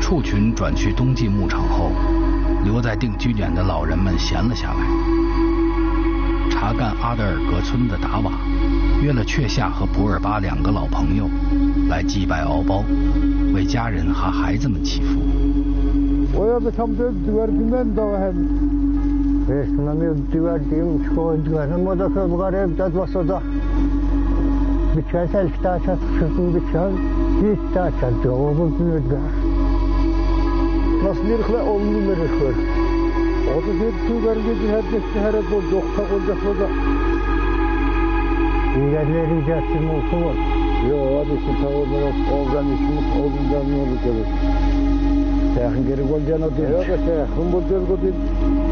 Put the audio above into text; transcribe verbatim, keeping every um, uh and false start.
畜群转去冬季牧场后，留在定居点的老人们闲了下来。查干阿德尔格村的达瓦约了雀夏和普尔巴两个老朋友来祭拜敖包，为家人和孩子们祈福。 Sayın geri gol canı değil. Yok sayın, hım bulduğun gol değil.